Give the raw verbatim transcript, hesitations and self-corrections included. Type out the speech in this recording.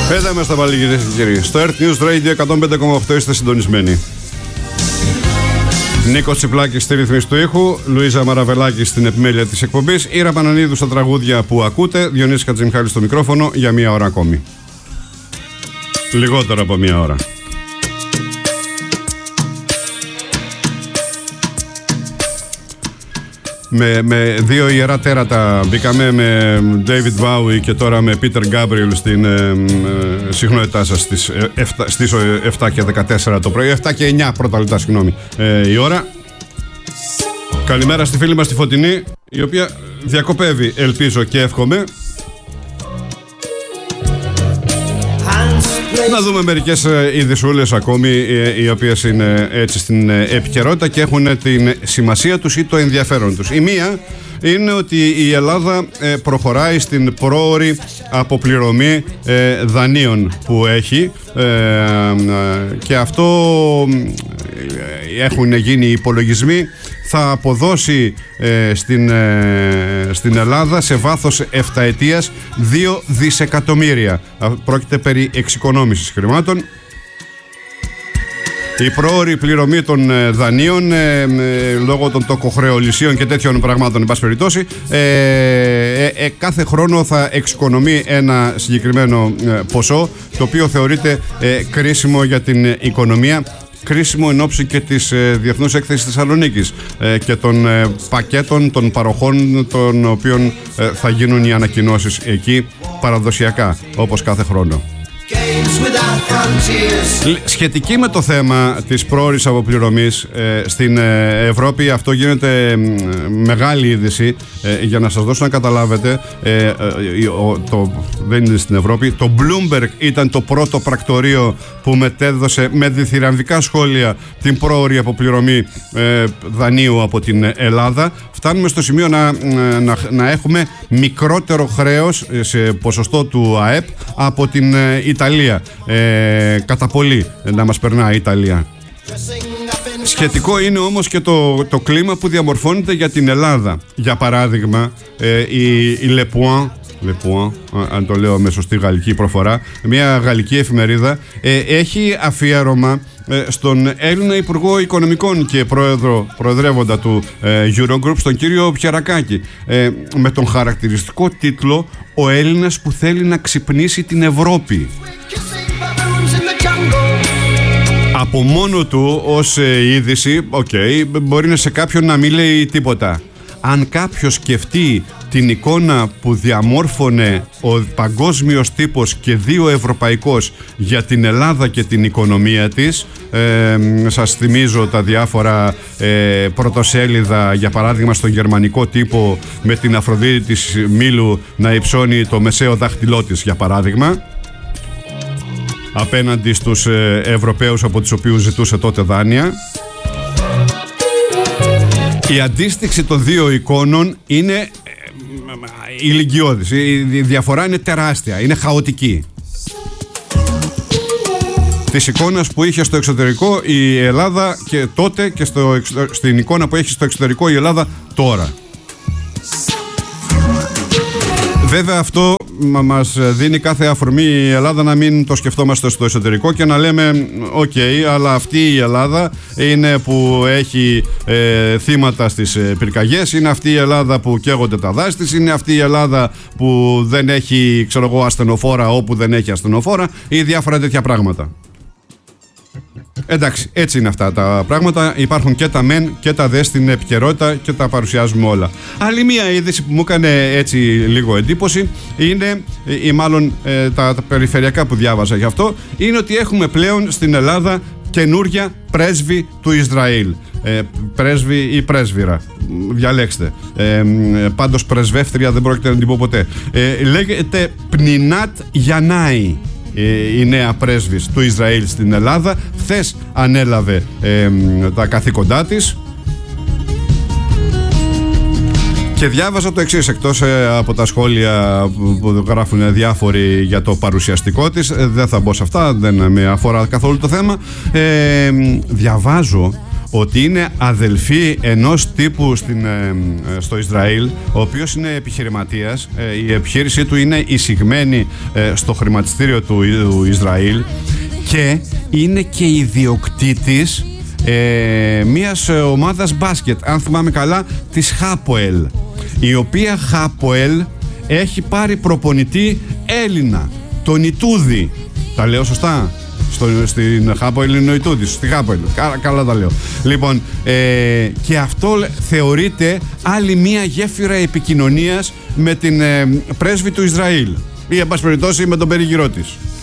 Εδώ είμαστε πάλι, κυρίες και κύριοι. Στο Earth News Radio εκατόν πέντε κόμμα οκτώ είστε συντονισμένοι. Νίκος Τσιπλάκης στη ρύθμιση του ήχου, Λουίζα Μαραβελάκη στην επιμέλεια της εκπομπής, Ήρα Πανανίδου στα τραγούδια που ακούτε, Διονύσης Χατζημιχάλης στο μικρόφωνο για μία ώρα ακόμη. Λιγότερο από μία ώρα. Με, με δύο ιερά τέρατα μπήκαμε, με David Bowie και τώρα με Peter Gabriel στην ε, ε, συχνότητά σας στις, ε, εφτά, στις ε, επτά και δεκατέσσερα το πρωί, επτά και εννιά πρώτα λεπτά, συγγνώμη, ε, η ώρα. Καλημέρα στη φίλη μας τη Φωτεινή, η οποία διακοπεύει, ελπίζω και εύχομαι. Να δούμε μερικές ειδησούλες ακόμη, οι οποίες είναι έτσι στην επικαιρότητα και έχουν την σημασία τους ή το ενδιαφέρον τους. Η μία είναι ότι η Ελλάδα προχωράει στην πρόωρη αποπληρωμή δανείων που έχει, και αυτό έχουν γίνει υπολογισμοί, θα αποδώσει ε, στην, ε, στην Ελλάδα σε βάθος εφταετίας δύο δισεκατομμύρια. Πρόκειται περί εξοικονόμησης χρημάτων. Η πρόωρη πληρωμή των ε, δανείων ε, ε, λόγω των τοκοχρεωλησίων και τέτοιων πραγμάτων, εν πάση περιπτώσει, ε, ε, ε, κάθε χρόνο θα εξοικονομεί ένα συγκεκριμένο ε, ποσό, το οποίο θεωρείται ε, κρίσιμο για την οικονομία. Κρίσιμο εν ώψη και της ε, Διεθνούς Έκθεσης Θεσσαλονίκης ε, και των ε, πακέτων των παροχών, των οποίων ε, θα γίνουν οι ανακοινώσεις εκεί παραδοσιακά, όπως κάθε χρόνο. Σχετική με το θέμα της πρόωρης αποπληρωμής ε, στην ε, Ευρώπη, αυτό γίνεται ε, μεγάλη είδηση, ε, για να σας δώσω να καταλάβετε, ε, ε, ο, το, δεν είναι στην Ευρώπη, το Bloomberg ήταν το πρώτο πρακτορείο που μετέδωσε με διθυραμβικά σχόλια την πρόωρη αποπληρωμή ε, δανείου από την Ελλάδα. Φτάνουμε στο σημείο να, να, να έχουμε μικρότερο χρέος σε ποσοστό του ΑΕΠ από την Ιταλία. Ε, κατά πολύ να μας περνάει η Ιταλία. Σχετικό είναι όμως και το, το κλίμα που διαμορφώνεται για την Ελλάδα. Για παράδειγμα, ε, η, η Le Point, Le Point, αν το λέω με σωστή γαλλική προφορά, μια γαλλική εφημερίδα, ε, έχει αφιέρωμα στον Έλληνα Υπουργό Οικονομικών και πρόεδρο, προεδρεύοντα του ε, Eurogroup, στον κύριο Πιερακάκη, ε, με τον χαρακτηριστικό τίτλο «Ο Έλληνας που θέλει να ξυπνήσει την Ευρώπη». Από μόνο του ως ε, είδηση, okay, μπορεί να σε κάποιον να μην λέει τίποτα. Αν κάποιος σκεφτεί την εικόνα που διαμόρφωνε ο παγκόσμιος τύπος και δύο ευρωπαϊκός για την Ελλάδα και την οικονομία της, ε, σας θυμίζω τα διάφορα ε, πρωτοσέλιδα, για παράδειγμα στον γερμανικό τύπο, με την Αφροδίτη της Μήλου να υψώνει το μεσαίο δάχτυλό της, για παράδειγμα, απέναντι στους ε, Ευρωπαίους από τους οποίους ζητούσε τότε δάνεια. Η αντίστοιξη των δύο εικόνων είναι ηλικιώδης. Η διαφορά είναι τεράστια, είναι χαοτική. Της εικόνας που είχε στο εξωτερικό η Ελλάδα και τότε και στο, στην εικόνα που έχει στο εξωτερικό η Ελλάδα τώρα. Βέβαια αυτό μας δίνει κάθε αφορμή η Ελλάδα να μην το σκεφτόμαστε στο εσωτερικό και να λέμε οκ, okay, αλλά αυτή η Ελλάδα είναι που έχει ε, θύματα στις ε, πυρκαγιές, είναι αυτή η Ελλάδα που καίγονται τα δάση της, είναι αυτή η Ελλάδα που δεν έχει, ξέρω εγώ, ασθενοφόρα όπου δεν έχει ασθενοφόρα ή διάφορα τέτοια πράγματα. Εντάξει, έτσι είναι αυτά τα πράγματα. Υπάρχουν και τα μεν και τα δε στην επικαιρότητα και τα παρουσιάζουμε όλα. Άλλη μία είδηση που μου έκανε έτσι λίγο εντύπωση είναι, ή μάλλον ε, τα, τα περιφερειακά που διάβαζα γι' αυτό, είναι ότι έχουμε πλέον στην Ελλάδα καινούρια πρέσβη του Ισραήλ. Ε, πρέσβη ή πρέσβυρα, διαλέξτε. Ε, πάντως πρεσβεύτρια δεν πρόκειται να την πω ποτέ. Ε, λέγεται Πνινάτ Γιαννάη, η νέα πρέσβης του Ισραήλ στην Ελλάδα. Χθες ανέλαβε ε, τα καθήκοντά της. Και διάβαζα το εξής, εκτός ε, από τα σχόλια που, που γράφουν διάφοροι για το παρουσιαστικό της, ε, δεν θα μπω σε αυτά, δεν με αφορά καθόλου το θέμα. Ε, διαβάζω ότι είναι αδελφή ενός τύπου στην, ε, στο Ισραήλ, ο οποίος είναι επιχειρηματίας. Ε, η επιχείρησή του είναι εισηγμένη ε, στο χρηματιστήριο του, του Ισραήλ και είναι και ιδιοκτήτης ε, μιας ομάδας μπάσκετ, αν θυμάμαι καλά, της Χάποελ, η οποία Χάποελ έχει πάρει προπονητή Έλληνα, τον Ιτούδη. Τα λέω σωστά? Στο, στην Χάποελ είναι ο Ιτούδης, στη Χάποελ. Καλά, καλά τα λέω. Λοιπόν, ε, και αυτό θεωρείται άλλη μία γέφυρα επικοινωνίας με την ε, πρέσβη του Ισραήλ, ή εν πάση περιπτώσει με τον περίγυρό της.